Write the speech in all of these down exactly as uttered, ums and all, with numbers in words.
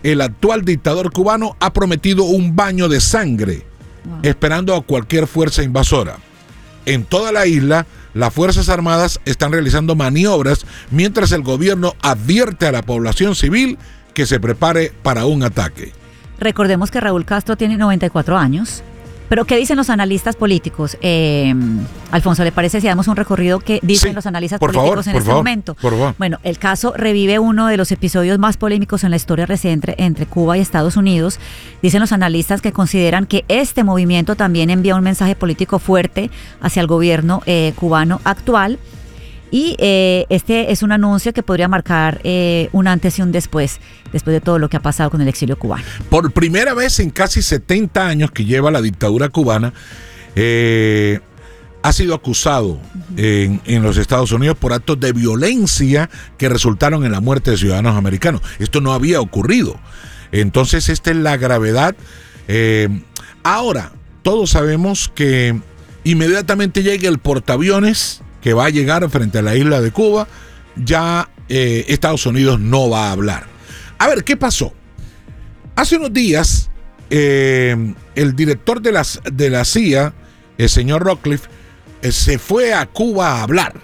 el actual dictador cubano ha prometido un baño de sangre, wow, esperando a cualquier fuerza invasora. En toda la isla, las Fuerzas Armadas están realizando maniobras mientras el gobierno advierte a la población civil que se prepare para un ataque. Recordemos que Raúl Castro tiene noventa y cuatro años. Pero ¿qué dicen los analistas políticos? Eh, Alfonso, ¿le parece si damos un recorrido que dicen sí, los analistas políticos favor, en este favor, momento? Por favor. Bueno, el caso revive uno de los episodios más polémicos en la historia reciente entre Cuba y Estados Unidos. Dicen los analistas que consideran que este movimiento también envía un mensaje político fuerte hacia el gobierno eh, cubano actual. Y eh, este es un anuncio que podría marcar eh, un antes y un después, después de todo lo que ha pasado con el exilio cubano. Por primera vez en casi setenta años que lleva la dictadura cubana, eh, ha sido acusado uh-huh. en, en los Estados Unidos por actos de violencia que resultaron en la muerte de ciudadanos americanos. Esto no había ocurrido. Entonces, esta es la gravedad. Eh, ahora, todos sabemos que inmediatamente llega el portaaviones que va a llegar frente a la isla de Cuba, ya eh, Estados Unidos no va a hablar. A ver, ¿qué pasó? Hace unos días, eh, el director de, las, de la C I A, el señor Rockcliffe, eh, se fue a Cuba a hablar.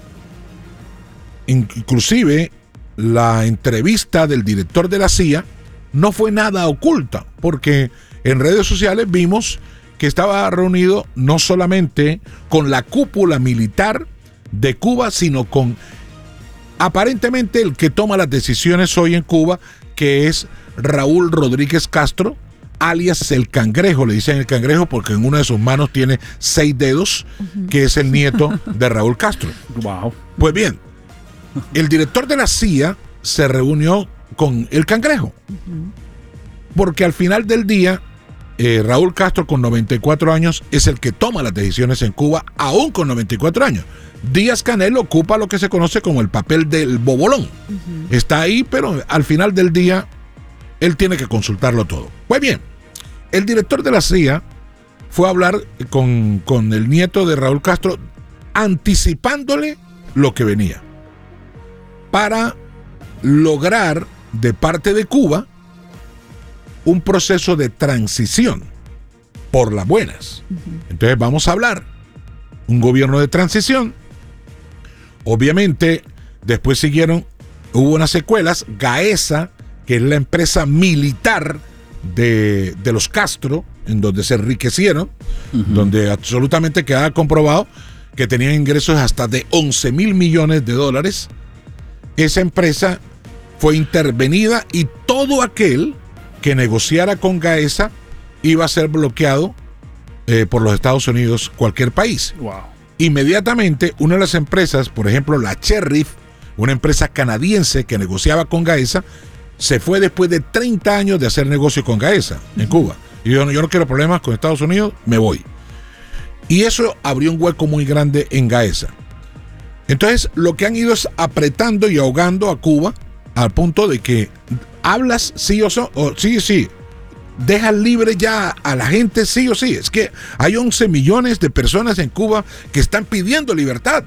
Inclusive, la entrevista del director de la C I A no fue nada oculta, porque en redes sociales vimos que estaba reunido no solamente con la cúpula militar de Cuba, sino con aparentemente el que toma las decisiones hoy en Cuba, que es Raúl Rodríguez Castro, alias el Cangrejo. Le dicen el Cangrejo porque en una de sus manos tiene seis dedos, uh-huh. que es el nieto de Raúl Castro. Wow. Pues bien, el director de la C I A se reunió con el Cangrejo, uh-huh. porque al final del día, Eh, Raúl Castro, con noventa y cuatro años, es el que toma las decisiones en Cuba, aún con noventa y cuatro años. Díaz-Canel ocupa lo que se conoce como el papel del bobolón. Uh-huh. Está ahí, pero al final del día, él tiene que consultarlo todo. Pues bien, el director de la C I A fue a hablar con, con el nieto de Raúl Castro, anticipándole lo que venía, para lograr de parte de Cuba un proceso de transición por las buenas. Uh-huh. Entonces vamos a hablar un gobierno de transición. Obviamente después siguieron, hubo unas secuelas. Gaesa, que es la empresa militar de, de los Castro, en donde se enriquecieron, uh-huh. donde absolutamente quedaba comprobado que tenían ingresos hasta de once mil millones de dólares. Esa empresa fue intervenida y todo aquel que negociara con Gaesa iba a ser bloqueado eh, por los Estados Unidos, cualquier país. Wow. Inmediatamente, una de las empresas, por ejemplo, la Sheriff, una empresa canadiense que negociaba con Gaesa, se fue después de treinta años de hacer negocio con Gaesa en Cuba. Y yo, yo no quiero problemas con Estados Unidos, me voy. Y eso abrió un hueco muy grande en Gaesa. Entonces, lo que han ido es apretando y ahogando a Cuba al punto de que hablas sí o, so, o sí, sí, dejas libre ya a la gente sí o sí. Es que hay once millones de personas en Cuba que están pidiendo libertad.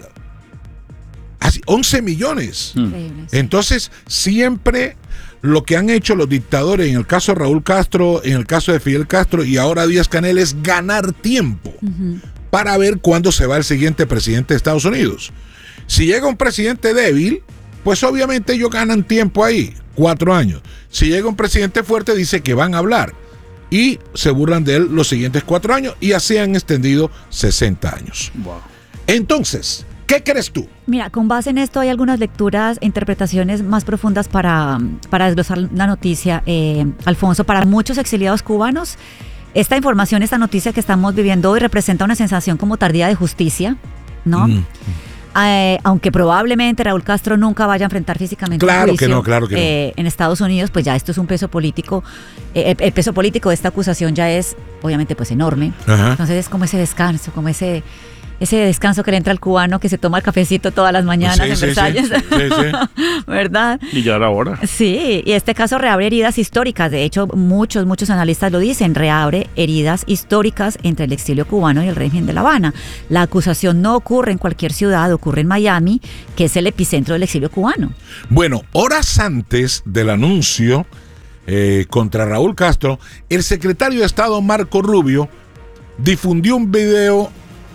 Así, once millones. Mm. Entonces, siempre lo que han hecho los dictadores, en el caso de Raúl Castro, en el caso de Fidel Castro y ahora Díaz-Canel, es ganar tiempo uh-huh. para ver cuándo se va el siguiente presidente de Estados Unidos. Si llega un presidente débil, pues obviamente ellos ganan tiempo ahí, cuatro años. Si llega un presidente fuerte, dice que van a hablar y se burlan de él los siguientes cuatro años y así han extendido sesenta años. Wow. Entonces, ¿qué crees tú? Mira, con base en esto hay algunas lecturas e interpretaciones más profundas para, para desglosar la noticia, eh, Alfonso. Para muchos exiliados cubanos, esta información, esta noticia que estamos viviendo hoy representa una sensación como tardía de justicia, ¿no? Mm. Eh, aunque probablemente Raúl Castro nunca vaya a enfrentar físicamente claro un juicio que no, claro que eh, no. en Estados Unidos, pues ya esto es un peso político. Eh, el peso político de esta acusación ya es, obviamente, pues enorme. Ajá. Entonces es como ese descanso, como ese... ese descanso que le entra al cubano que se toma el cafecito todas las mañanas sí, en sí, Versalles, sí, sí, sí. ¿verdad? Y ya era hora. Sí, y este caso reabre heridas históricas. De hecho, muchos, muchos analistas lo dicen, reabre heridas históricas entre el exilio cubano y el régimen de La Habana. La acusación no ocurre en cualquier ciudad, ocurre en Miami, que es el epicentro del exilio cubano. Bueno, horas antes del anuncio, eh, contra Raúl Castro, el secretario de Estado Marco Rubio difundió un video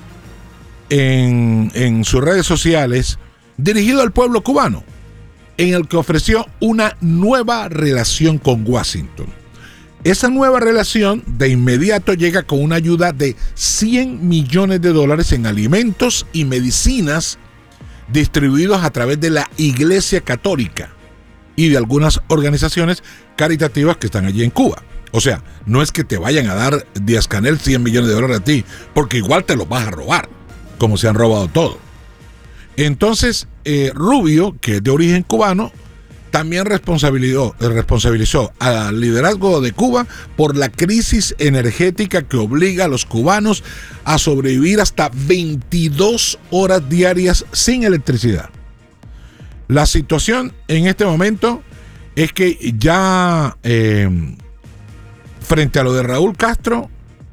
en, en sus redes sociales dirigido al pueblo cubano, en el que ofreció una nueva relación con Washington. Esa nueva relación de inmediato llega con una ayuda de cien millones de dólares en alimentos y medicinas distribuidos a través de la Iglesia Católica y de algunas organizaciones caritativas que están allí en Cuba. O sea, no es que te vayan a dar Díaz-Canel cien millones de dólares a ti, porque igual te los vas a robar, como se han robado todo. Entonces, eh, Rubio, que es de origen cubano, también responsabilizó, responsabilizó al liderazgo de Cuba por la crisis energética que obliga a los cubanos a sobrevivir hasta veintidós horas diarias sin electricidad. La situación en este momento es que ya eh, frente a lo de Raúl Castro,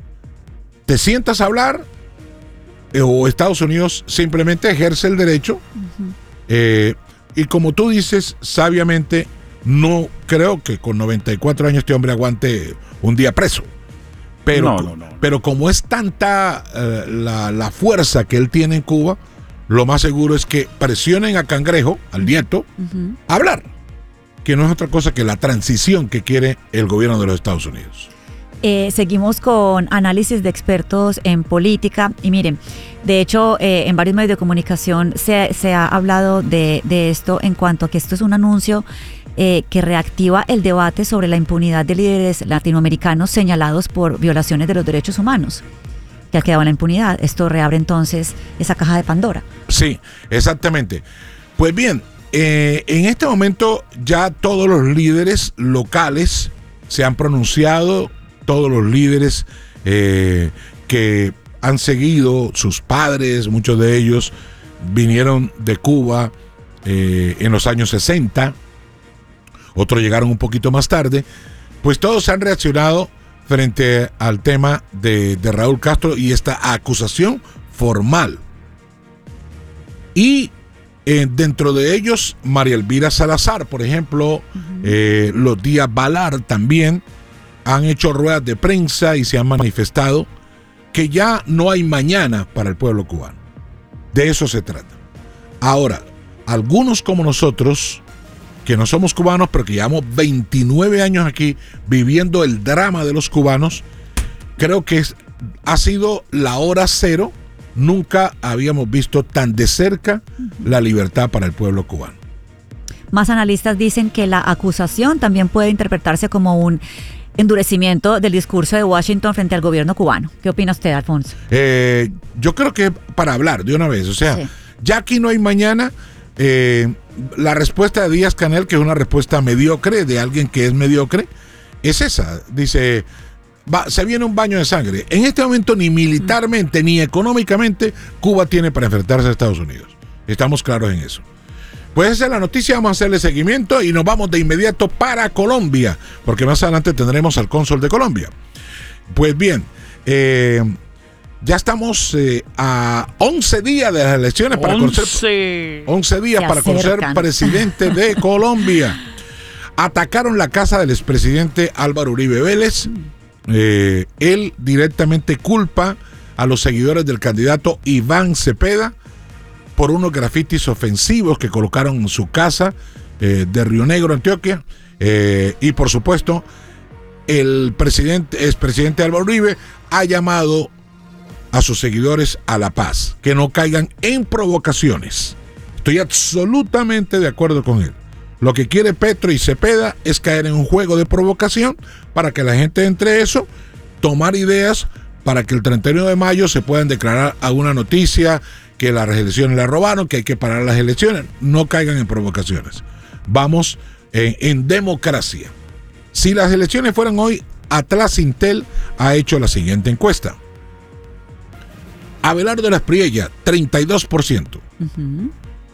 te sientas a hablar eh, o Estados Unidos simplemente ejerce el derecho. Uh-huh. eh, Y como tú dices, sabiamente, no creo que con noventa y cuatro años este hombre aguante un día preso. Pero, no, no, no. pero como es tanta uh, la, la fuerza que él tiene en Cuba, lo más seguro es que presionen a Cangrejo, al nieto, uh-huh. a hablar. Que no es otra cosa que la transición que quiere el gobierno de los Estados Unidos. Eh, seguimos con análisis de expertos en política y miren, de hecho eh, en varios medios de comunicación se, se ha hablado de, de esto en cuanto a que esto es un anuncio eh, que reactiva el debate sobre la impunidad de líderes latinoamericanos señalados por violaciones de los derechos humanos, que ha quedado en la impunidad. Esto reabre entonces esa caja de Pandora. Sí, exactamente. Pues bien, eh, en este momento ya todos los líderes locales se han pronunciado. Todos los líderes eh, que han seguido, sus padres, muchos de ellos vinieron de Cuba eh, en los años sesenta, otros llegaron un poquito más tarde, pues todos han reaccionado frente al tema de, de Raúl Castro y esta acusación formal. Y eh, dentro de ellos, María Elvira Salazar, por ejemplo, uh-huh. eh, los Díaz Balar también, han hecho ruedas de prensa y se han manifestado que ya no hay mañana para el pueblo cubano. De eso se trata. Ahora, algunos como nosotros, que no somos cubanos, pero que llevamos veintinueve años aquí viviendo el drama de los cubanos, creo que es, ha sido la hora cero. Nunca habíamos visto tan de cerca la libertad para el pueblo cubano. Más analistas dicen que la acusación también puede interpretarse como un endurecimiento del discurso de Washington frente al gobierno cubano. ¿Qué opina usted, Alfonso? Eh, yo creo que para hablar de una vez, o sea, sí. ya aquí no hay mañana, eh, la respuesta de Díaz-Canel, que es una respuesta mediocre, de alguien que es mediocre, es esa. Dice, va, se viene un baño de sangre. En este momento ni militarmente mm. ni económicamente Cuba tiene para enfrentarse a Estados Unidos. Estamos claros en eso. Pues esa es la noticia, vamos a hacerle seguimiento y nos vamos de inmediato para Colombia, porque más adelante tendremos al cónsul de Colombia. Pues bien, eh, ya estamos eh, a once días de las elecciones para conocer, once días para conocer presidente de Colombia. Atacaron la casa del expresidente Álvaro Uribe Vélez. Eh, él directamente culpa a los seguidores del candidato Iván Cepeda por unos grafitis ofensivos que colocaron en su casa eh, de Río Negro, Antioquia, eh, y por supuesto el presidente, expresidente Álvaro Uribe ha llamado a sus seguidores a la paz, que no caigan en provocaciones. Estoy absolutamente de acuerdo con él. Lo que quiere Petro y Cepeda es caer en un juego de provocación para que la gente entre eso, tomar ideas para que el treinta y uno de mayo se puedan declarar alguna noticia, que las elecciones la robaron, que hay que parar las elecciones. No caigan en provocaciones. Vamos en, en democracia. Si las elecciones fueran hoy, Atlas Intel ha hecho la siguiente encuesta. Abelardo Espriella, treinta y dos por ciento. Uh-huh.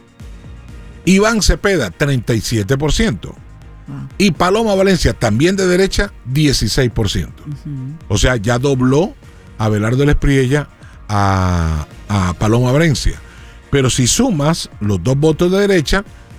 Iván Cepeda, treinta y siete por ciento. Wow. Y Paloma Valencia, también de derecha, dieciséis por ciento. Uh-huh. O sea, ya dobló Abelardo Espriella a, a Paloma Valencia. Pero si sumas los dos votos de derecha,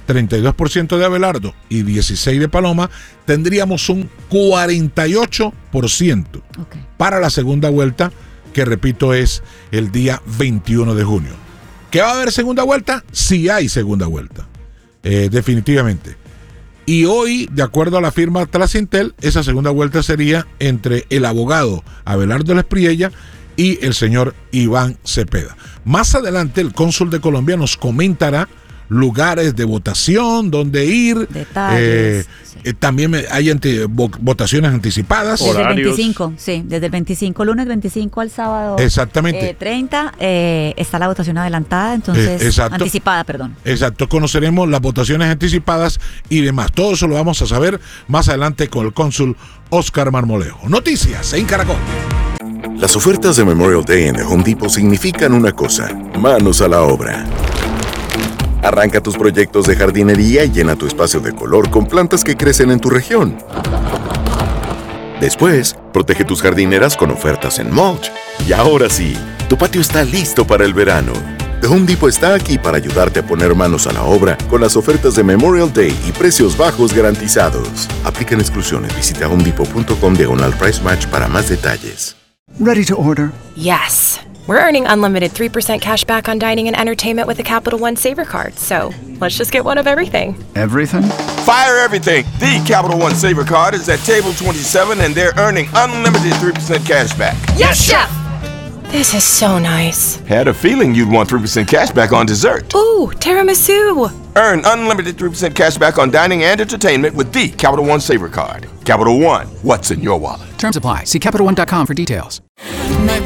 treinta y dos por ciento de Abelardo y dieciséis por ciento de Paloma, tendríamos un cuarenta y ocho por ciento okay. para la segunda vuelta, que repito es el día veintiuno de junio. ¿Que va a haber segunda vuelta? Sí hay segunda vuelta, eh, definitivamente. Y hoy, de acuerdo a la firma Trasintel, esa segunda vuelta sería entre el abogado Abelardo Lespriella y el señor Iván Cepeda. Más adelante, el cónsul de Colombia nos comentará lugares de votación, donde ir. Detalles. Eh, sí. eh, también hay ante, votaciones anticipadas. Desde Horarios. el veinticinco, sí, desde el veinticinco, lunes veinticinco al sábado. Exactamente. Eh, treinta, eh, está la votación adelantada, entonces, Eh, exacto. anticipada, perdón. Exacto, conoceremos las votaciones anticipadas y demás. Todo eso lo vamos a saber más adelante con el cónsul Oscar Marmolejo. Noticias en Caracol. Las ofertas de Memorial Day en The Home Depot significan una cosa: manos a la obra. Arranca tus proyectos de jardinería y llena tu espacio de color con plantas que crecen en tu región. Después, protege tus jardineras con ofertas en mulch. Y ahora sí, tu patio está listo para el verano. The Home Depot está aquí para ayudarte a poner manos a la obra con las ofertas de Memorial Day y precios bajos garantizados. Aplican exclusiones. Visita homedepot.com diagonal price match para más detalles. Ready to order? Yes. We're earning unlimited three percent cash back on dining and entertainment with the Capital One Saver Card, so let's just get one of everything. Everything? Fire everything! The Capital One Saver Card is at table twenty-seven and they're earning unlimited three percent cash back. Yes, Chef! This is so nice. Had a feeling you'd want three percent cash back on dessert. Ooh, tiramisu! Earn unlimited three percent cash back on dining and entertainment with the Capital One Saver Card. Capital One, what's in your wallet? Terms apply. See Capital One dot com for details.